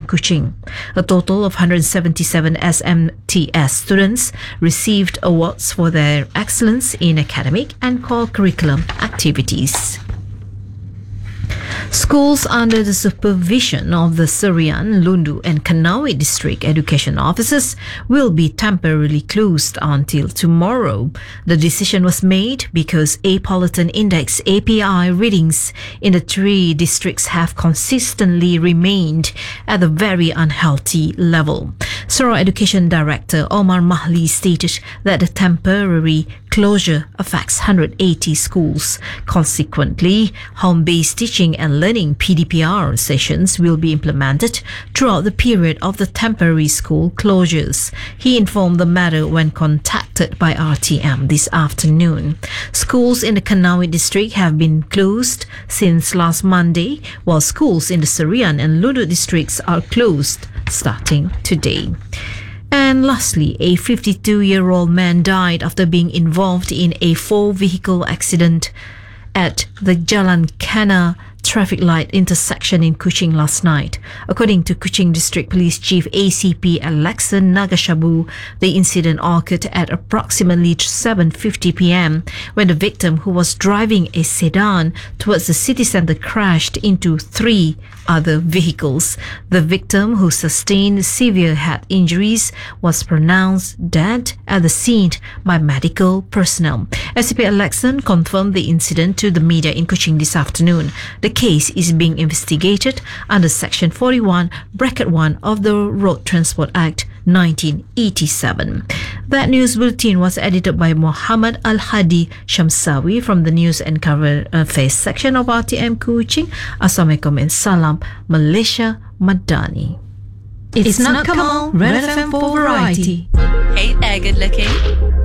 Kuching. A total of 177 SMTS students received awards for their excellence in academic and core curriculum activities. Schools under the supervision of the Serian, Lundu and Konawe district education officers will be temporarily closed until tomorrow. The decision was made because Apolitan Index API readings in the three districts have consistently remained at a very unhealthy level. Soro Education Director Omar Mahli stated that the temporary closure affects 180 schools. Consequently, home-based teaching and learning PDPR sessions will be implemented throughout the period of the temporary school closures. He informed the matter when contacted by RTM this afternoon. Schools in the Konawe district have been closed since last Monday, while schools in the Serian and Lundu districts are closed starting today. And lastly, a 52-year-old man died after being involved in a four-vehicle accident at the Jalan Kana traffic light intersection in Kuching last night. According to Kuching District Police Chief ACP Alexa Nagashabu, the incident occurred at approximately 7:50 p.m. when the victim, who was driving a sedan towards the city centre, crashed into three other vehicles. The victim, who sustained severe head injuries, was pronounced dead at the scene by medical personnel. ACP Alexa confirmed the incident to the media in Kuching this afternoon. The case is being investigated under Section 41(1) of the Road Transport Act 1987. That news bulletin was edited by Muhammad Al-Hadi Shamsawi from the News and Current Affairs section of RTM Kuching. Assalamualaikum and salam, Malaysia Madani. It's not Kamal, Red FM for variety. Hey there, good looking.